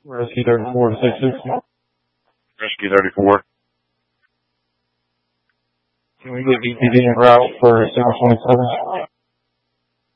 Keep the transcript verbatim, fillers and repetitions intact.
Rescue thirty-four to six sixty. Rescue thirty-four. Can we get E P D en route for seven twenty-seven?